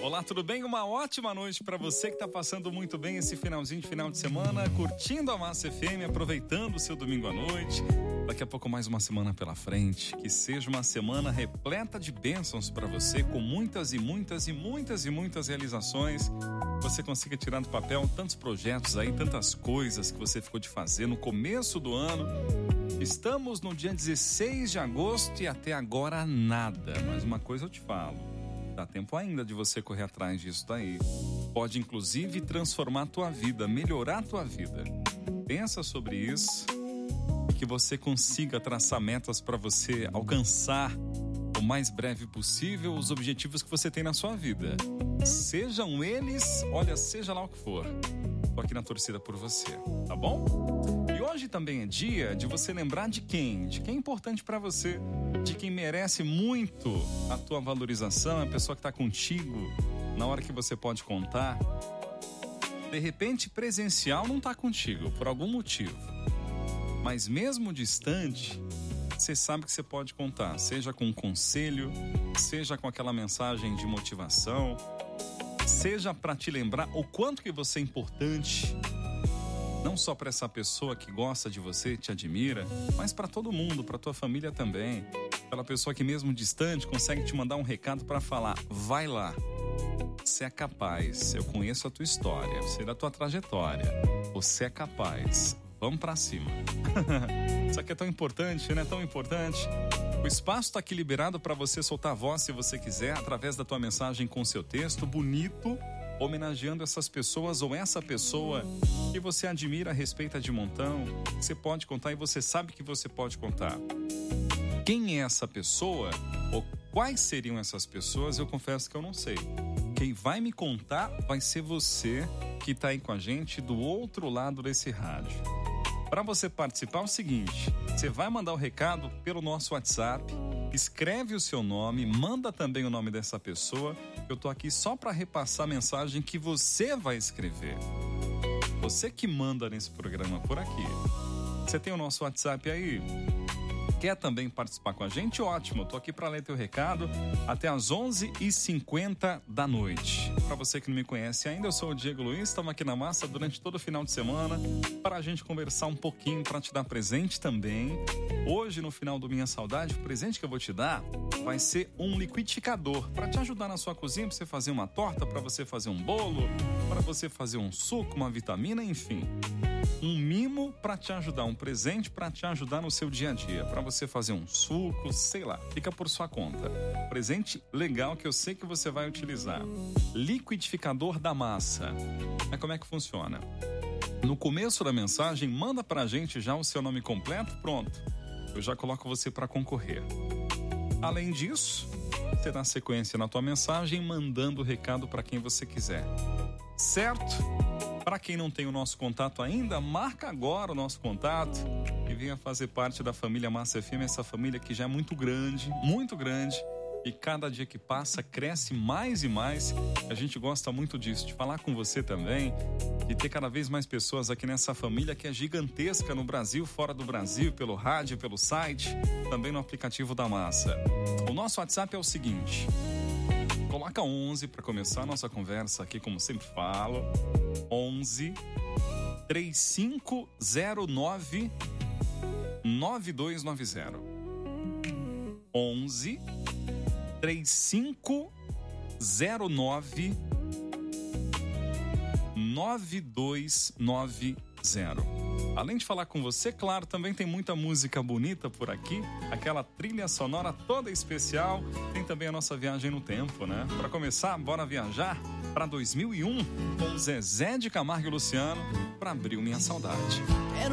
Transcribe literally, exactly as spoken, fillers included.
Olá, tudo bem? Uma ótima noite para você que está passando muito bem esse finalzinho de final de semana, curtindo a Massa F M, aproveitando o seu domingo à noite. Daqui a pouco mais uma semana pela frente, que seja uma semana repleta de bênçãos para você, com muitas e muitas e muitas e muitas realizações. Você consiga tirar do papel tantos projetos aí, tantas coisas que você ficou de fazer no começo do ano. Estamos no dia dezesseis de agosto e até agora nada. Mas uma coisa eu te falo, dá tempo ainda de você correr atrás disso daí. Pode inclusive transformar a tua vida, melhorar a tua vida. Pensa sobre isso e que você consiga traçar metas para você alcançar o mais breve possível os objetivos que você tem na sua vida. Sejam eles, olha, seja lá o que for. Tô aqui na torcida por você, tá bom? E hoje também é dia de você lembrar de quem? De quem é importante para você, de quem merece muito a tua valorização, a pessoa que tá contigo na hora que você pode contar. De repente, presencial não tá contigo, por algum motivo. Mas mesmo distante, você sabe que você pode contar, seja com um conselho, seja com aquela mensagem de motivação, seja para te lembrar o quanto que você é importante, não só para essa pessoa que gosta de você, te admira, mas para todo mundo, para tua família também. Aquela pessoa que mesmo distante consegue te mandar um recado para falar, vai lá, você é capaz, eu conheço a tua história, eu sei da tua trajetória, você é capaz, vamos para cima. Isso aqui é tão importante, né? Tão importante. O espaço está aqui liberado para você soltar a voz se você quiser, através da tua mensagem com seu texto bonito, homenageando essas pessoas ou essa pessoa que você admira, respeita de montão. Você pode contar e você sabe que você pode contar. Quem é essa pessoa ou quais seriam essas pessoas, eu confesso que eu não sei. Quem vai me contar vai ser você que está aí com a gente do outro lado desse rádio. Para você participar é o seguinte, você vai mandar o recado pelo nosso WhatsApp, escreve o seu nome, manda também o nome dessa pessoa, eu tô aqui só para repassar a mensagem que você vai escrever. Você que manda nesse programa por aqui. Você tem o nosso WhatsApp aí? Quer também participar com a gente? Ótimo, eu tô aqui para ler teu recado até às onze e cinquenta da noite. Para você que não me conhece ainda, eu sou o Diego Luiz, estamos aqui na Massa durante todo o final de semana para a gente conversar um pouquinho, para te dar presente também. Hoje, no final do Minha Saudade, o presente que eu vou te dar vai ser um liquidificador para te ajudar na sua cozinha, para você fazer uma torta, para você fazer um bolo, para você fazer um suco, uma vitamina, enfim. Um mimo para te ajudar, um presente para te ajudar no seu dia a dia, para você fazer um suco, sei lá, fica por sua conta. Presente legal que eu sei que você vai utilizar. Liquidificador da massa. Mas como é que funciona? No começo da mensagem, manda pra gente já o seu nome completo, pronto. Eu já coloco você para concorrer. Além disso, você dá sequência na tua mensagem, mandando o recado para quem você quiser. Certo? Para quem não tem o nosso contato ainda, marca agora o nosso contato e venha fazer parte da família Massa F M, essa família que já é muito grande, muito grande, e cada dia que passa cresce mais e mais. A gente gosta muito disso, de falar com você também, de ter cada vez mais pessoas aqui nessa família que é gigantesca no Brasil, fora do Brasil, pelo rádio, pelo site, também no aplicativo da Massa. O nosso WhatsApp é o seguinte, coloca onze para começar a nossa conversa aqui, como sempre falo. onze, três cinco zero nove, nove dois nove zero. onze, três cinco zero nove, nove dois nove zero. Além de falar com você, claro, também tem muita música bonita por aqui, aquela trilha sonora toda especial, tem também a nossa viagem no tempo, né? Para começar, bora viajar para dois mil e um com Zezé de Camargo e Luciano para Abril Minha Saudade.